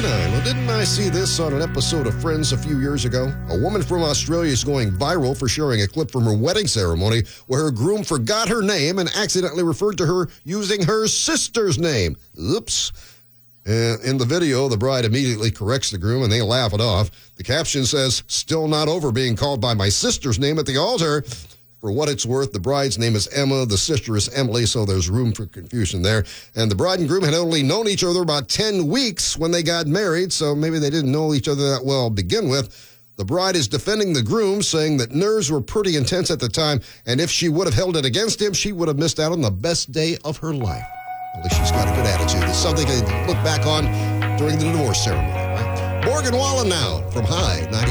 39. Well, didn't I see this on an episode of Friends a few years ago? A woman from Australia is going viral for sharing a clip from her wedding ceremony where her groom forgot her name and accidentally referred to her using her sister's name. Oops. In the video, the bride immediately corrects the groom and they laugh it off. The caption says, "Still not over being called by my sister's name at the altar." For what it's worth, the bride's name is Emma, the sister is Emily, so there's room for confusion there. And the bride and groom had only known each other about 10 weeks when they got married, so maybe they didn't know each other that well to begin with. The bride is defending the groom, saying that nerves were pretty intense at the time, and if she would have held it against him, she would have missed out on the best day of her life. At least she's got a good attitude. It's something to look back on during the divorce ceremony, right? Morgan Wallen now from High 90.